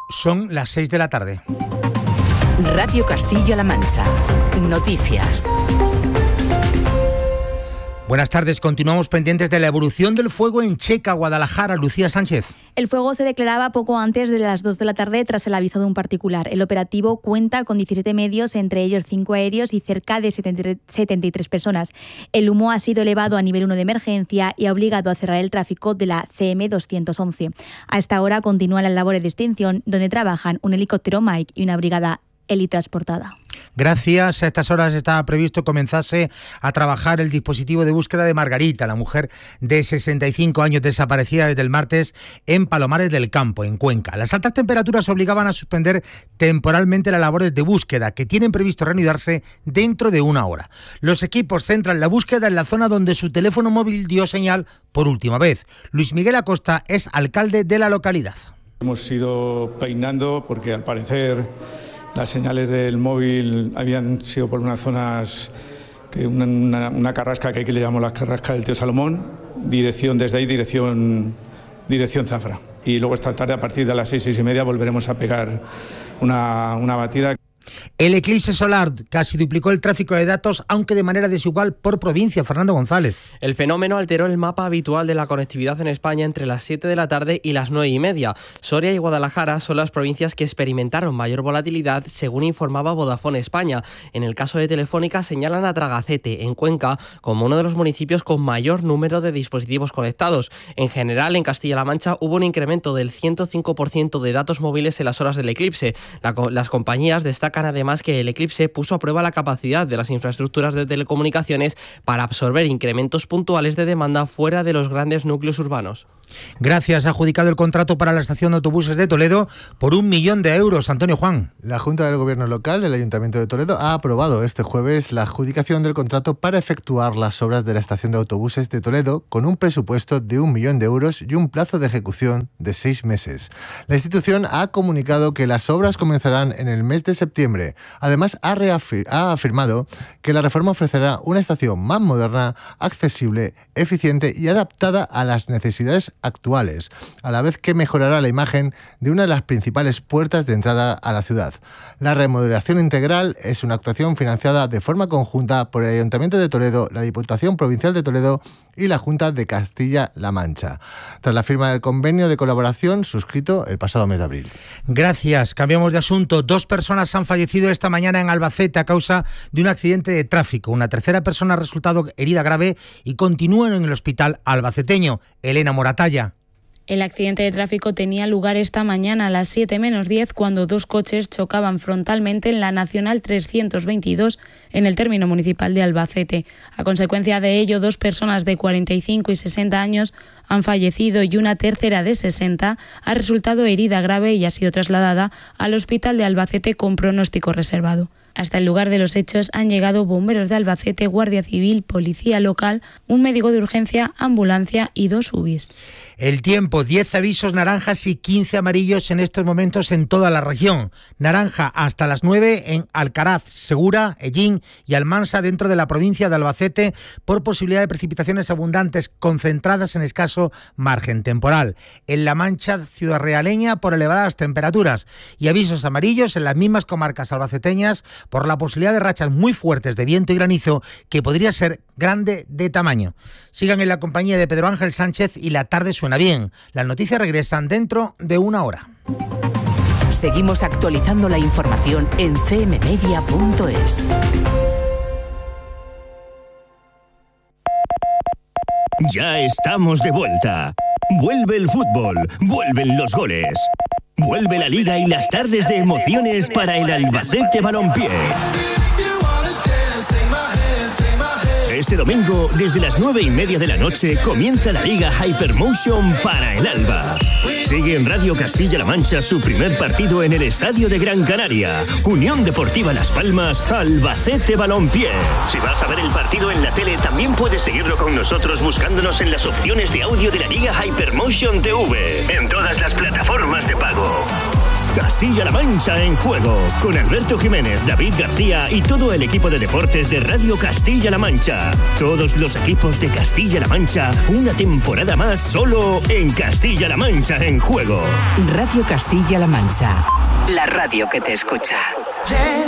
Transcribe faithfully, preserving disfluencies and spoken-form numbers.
Son las seis de la tarde. Radio Castilla-La Mancha. Noticias. Buenas tardes. Continuamos pendientes de la evolución del fuego en Checa, Guadalajara. Lucía Sánchez. El fuego se declaraba poco antes de las dos de la tarde tras el aviso de un particular. El operativo cuenta con diecisiete medios, entre ellos cinco aéreos y cerca de setenta y tres personas. El humo ha sido elevado a nivel uno de emergencia y ha obligado a cerrar el tráfico de la C M doscientos once. A esta hora continúan las labores de extinción, donde trabajan un helicóptero Mike y una brigada helitransportada. Gracias. A estas horas estaba previsto comenzase a trabajar el dispositivo de búsqueda de Margarita, la mujer de sesenta y cinco años desaparecida desde el martes en Palomares del Campo, en Cuenca. Las altas temperaturas obligaban a suspender temporalmente las labores de búsqueda, que tienen previsto reanudarse dentro de una hora. Los equipos centran la búsqueda en la zona donde su teléfono móvil dio señal por última vez. Luis Miguel Acosta es alcalde de la localidad. Hemos ido peinando porque al parecer las señales del móvil habían sido por unas zonas, que una, una, una carrasca que aquí le llamamos la carrasca del Tío Salomón, dirección desde ahí, dirección, dirección Zafra. Y luego esta tarde a partir de las seis, seis y media volveremos a pegar una, una batida. El eclipse solar casi duplicó el tráfico de datos, aunque de manera desigual por provincia. Fernando González. El fenómeno alteró el mapa habitual de la conectividad en España entre las siete de la tarde y las nueve y media. Soria y Guadalajara son las provincias que experimentaron mayor volatilidad, según informaba Vodafone España. En el caso de Telefónica señalan a Tragacete, en Cuenca, como uno de los municipios con mayor número de dispositivos conectados. En general, en Castilla-La Mancha hubo un incremento del ciento cinco por ciento de datos móviles en las horas del eclipse. La, las compañías destacan además que el eclipse puso a prueba la capacidad de las infraestructuras de telecomunicaciones para absorber incrementos puntuales de demanda fuera de los grandes núcleos urbanos. Gracias. Ha adjudicado el contrato para la estación de autobuses de Toledo por un millón de euros. Antonio Juan. La Junta del Gobierno Local del Ayuntamiento de Toledo ha aprobado este jueves la adjudicación del contrato para efectuar las obras de la estación de autobuses de Toledo con un presupuesto de un millón de euros y un plazo de ejecución de seis meses. La institución ha comunicado que las obras comenzarán en el mes de septiembre. Además, ha, reafir- ha afirmado que la reforma ofrecerá una estación más moderna, accesible, eficiente y adaptada a las necesidades actuales, a la vez que mejorará la imagen de una de las principales puertas de entrada a la ciudad. La remodelación integral es una actuación financiada de forma conjunta por el Ayuntamiento de Toledo, la Diputación Provincial de Toledo y la Junta de Castilla-La Mancha, tras la firma del convenio de colaboración suscrito el pasado mes de abril. Gracias. Cambiamos de asunto. Dos personas han fallecido esta mañana en Albacete a causa de un accidente de tráfico. Una tercera persona ha resultado herida grave y continúa en el hospital albaceteño. Elena Moratalla. El accidente de tráfico tenía lugar esta mañana a las siete menos diez cuando dos coches chocaban frontalmente en la Nacional trescientos veintidós en el término municipal de Albacete. A consecuencia de ello, dos personas de cuarenta y cinco y sesenta años han fallecido y una tercera de sesenta ha resultado herida grave y ha sido trasladada al hospital de Albacete con pronóstico reservado. Hasta el lugar de los hechos han llegado bomberos de Albacete, Guardia Civil, Policía Local, un médico de urgencia, ambulancia y dos U B Is. El tiempo, diez avisos naranjas y quince amarillos en estos momentos en toda la región. Naranja hasta las nueve en Alcaraz, Segura, Ellín y Almansa dentro de la provincia de Albacete por posibilidad de precipitaciones abundantes concentradas en escaso margen temporal. En La Mancha ciudadrealeña por elevadas temperaturas y avisos amarillos en las mismas comarcas albaceteñas por la posibilidad de rachas muy fuertes de viento y granizo que podría ser grande de tamaño. Sigan en la compañía de Pedro Ángel Sánchez y la tarde suena bien. Las noticias regresan dentro de una hora. Seguimos actualizando la información en c m media punto es. Ya estamos de vuelta. Vuelve el fútbol, vuelven los goles. Vuelve la Liga y las tardes de emociones para el Albacete Balompié. Este domingo, desde las nueve y media de la noche, comienza la Liga Hypermotion para el Alba. Sigue en Radio Castilla-La Mancha su primer partido en el Estadio de Gran Canaria. Unión Deportiva Las Palmas, Albacete Balompié. Si vas a ver el partido en la tele, también puedes seguirlo con nosotros buscándonos en las opciones de audio de la Liga Hypermotion T V, en todas las plataformas de pago. Castilla Castilla-La Mancha en juego, con Alberto Jiménez, David García y todo el equipo de deportes de Radio Castilla-La Mancha. Todos los equipos de Castilla-La Mancha, una temporada más solo en Castilla-La Mancha en juego. Radio Castilla-La Mancha, la radio que te escucha.